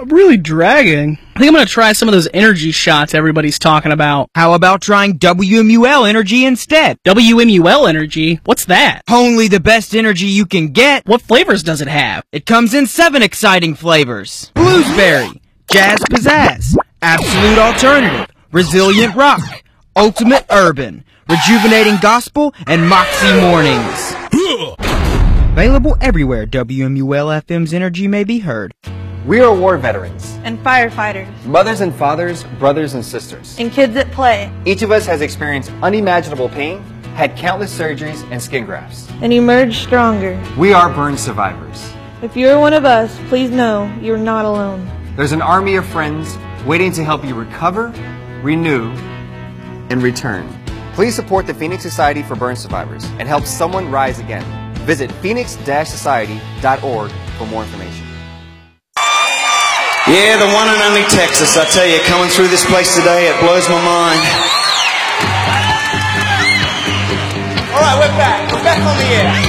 really dragging. I think I'm going to try some of those energy shots everybody's talking about. How about trying WMUL Energy instead? WMUL Energy? What's that? Only the best energy you can get. What flavors does it have? It comes in 7 exciting flavors. Bluesberry, Jazz Pizzazz, Absolute Alternative, Resilient Rock, Ultimate Urban, Rejuvenating Gospel, and Moxie Mornings. Available everywhere WMUL FM's energy may be heard. We are war veterans. And firefighters. Mothers and fathers, brothers and sisters. And kids at play. Each of us has experienced unimaginable pain, had countless surgeries and skin grafts. And emerged stronger. We are burn survivors. If you're one of us, please know you're not alone. There's an army of friends waiting to help you recover, renew, and return. Please support the Phoenix Society for Burn Survivors and help someone rise again. Visit phoenix-society.org for more information. Yeah, the one and only Texas, I tell you, coming through this place today, it blows my mind. All right, we're back. We're back on the air.